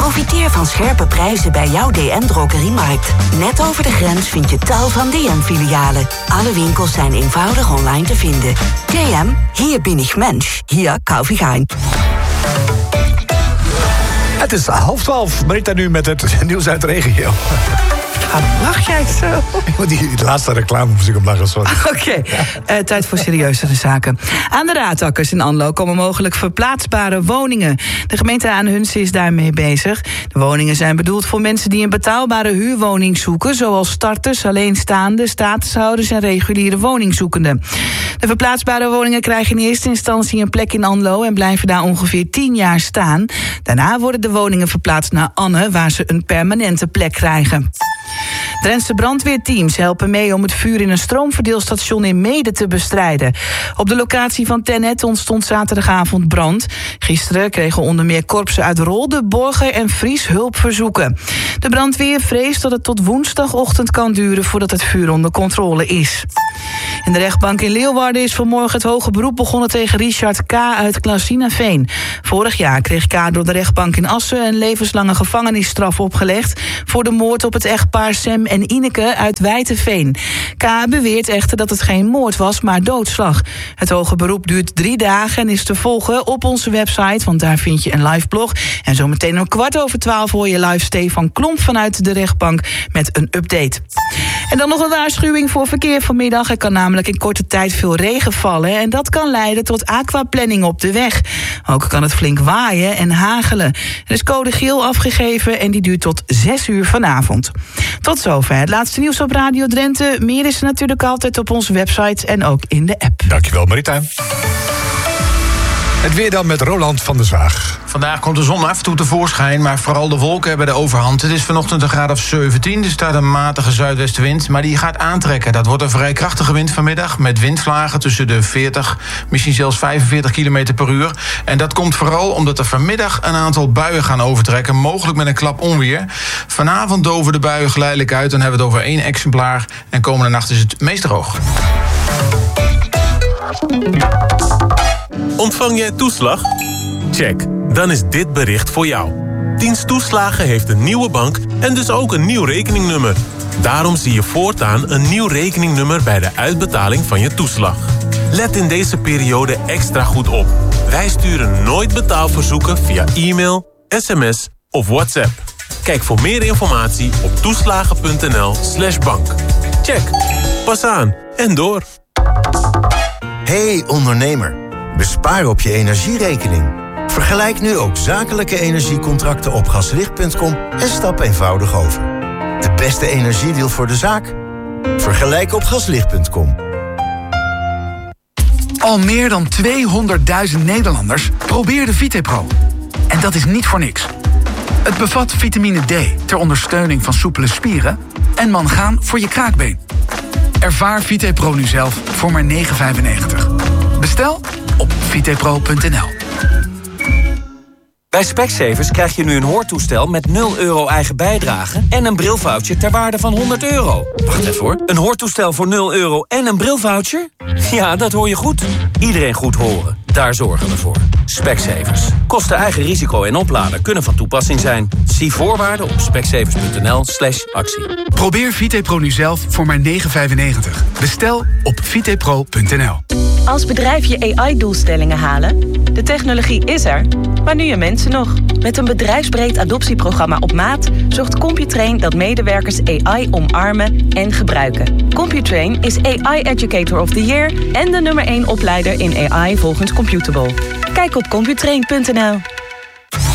Profiteer van scherpe prijzen bij jouw DM-drogeriemarkt. Net over de grens vind je tal van DM-filialen. Alle winkels zijn eenvoudig online te vinden. DM, hier bin ich Mensch. Hier kauf ich ein. Het is 11:30. Marita nu met het nieuws uit de regio. Waarom lach jij zo? Die laatste reclame moest ik om lachen. Sorry. Oké, tijd voor serieuzere zaken. Aan de Raadtakkers in Anlo komen mogelijk verplaatsbare woningen. De gemeente aan Hunze is daarmee bezig. De woningen zijn bedoeld voor mensen die een betaalbare huurwoning zoeken, zoals starters, alleenstaande, statushouders en reguliere woningzoekenden. De verplaatsbare woningen krijgen in eerste instantie een plek in Anlo en blijven daar ongeveer 10 jaar staan. Daarna worden de woningen verplaatst naar Anne, waar ze een permanente plek krijgen. Drentse brandweerteams helpen mee om het vuur in een stroomverdeelstation in Meeden te bestrijden. Op de locatie van Tennet ontstond zaterdagavond brand. Gisteren kregen onder meer korpsen uit Rolde, Borger en Fries hulpverzoeken. De brandweer vreest dat het tot woensdagochtend kan duren voordat het vuur onder controle is. In de rechtbank in Leeuwarden is vanmorgen het hoge beroep begonnen tegen Richard K. uit Klasinaveen. Vorig jaar kreeg K. door de rechtbank in Assen een levenslange gevangenisstraf opgelegd voor de moord op het echtpaar Sam en Ineke uit Wijtenveen. K. beweert echter dat het geen moord was, maar doodslag. Het hoge beroep duurt 3 dagen en is te volgen op onze website, want daar vind je een live blog. En zometeen om 11:15 hoor je live Stefan Klomp vanuit de rechtbank met een update. En dan nog een waarschuwing voor verkeer vanmiddag. Er kan namelijk in korte tijd veel regen vallen en dat kan leiden tot aquaplanning op de weg. Ook kan het flink waaien en hagelen. Er is code geel afgegeven en die duurt tot 6 uur vanavond. Tot zover het laatste nieuws op Radio Drenthe. Meer is er natuurlijk altijd op onze website en ook in de app. Dankjewel, Marita. Het weer dan met Roland van der Zwaag. Vandaag komt de zon af en toe tevoorschijn, maar vooral de wolken hebben de overhand. Het is vanochtend een graad of 17, er staat een matige zuidwestenwind, maar die gaat aantrekken. Dat wordt een vrij krachtige wind vanmiddag, met windvlagen tussen de 40, misschien zelfs 45 km per uur. En dat komt vooral omdat er vanmiddag een aantal buien gaan overtrekken, mogelijk met een klap onweer. Vanavond doven de buien geleidelijk uit, dan hebben we het over 1 exemplaar. En komende nacht is het meest droog. Ontvang jij toeslag? Check, dan is dit bericht voor jou. Dienst Toeslagen heeft een nieuwe bank en dus ook een nieuw rekeningnummer. Daarom zie je voortaan een nieuw rekeningnummer bij de uitbetaling van je toeslag. Let in deze periode extra goed op. Wij sturen nooit betaalverzoeken via e-mail, sms of WhatsApp. Kijk voor meer informatie op toeslagen.nl/bank. Check, pas aan en door. Hey ondernemer, bespaar op je energierekening. Vergelijk nu ook zakelijke energiecontracten op gaslicht.com en stap eenvoudig over. De beste energiedeal voor de zaak? Vergelijk op gaslicht.com. Al meer dan 200.000 Nederlanders probeerden VitePro. En dat is niet voor niks. Het bevat vitamine D ter ondersteuning van soepele spieren en mangaan voor je kraakbeen. Ervaar VitePro nu zelf voor maar €9,95. Bestel op vitepro.nl. Bij Specsavers krijg je nu een hoortoestel met €0 eigen bijdrage en een brilvoucher ter waarde van €100. Wacht even hoor. Een hoortoestel voor €0 en een brilvoucher? Ja, dat hoor je goed. Iedereen goed horen. Daar zorgen we voor. Specsavers. Kosten eigen risico en oplader kunnen van toepassing zijn. Zie voorwaarden op specsavers.nl/actie. Probeer VitePro nu zelf voor maar €9,95. Bestel op vitepro.nl. Als bedrijf je AI-doelstellingen halen? De technologie is er, maar nu je mensen nog. Met een bedrijfsbreed adoptieprogramma op maat zorgt Computrain dat medewerkers AI omarmen en gebruiken. Computrain is AI Educator of the Year en de #1 opleider in AI volgens Computable. Kijk op computrain.nl.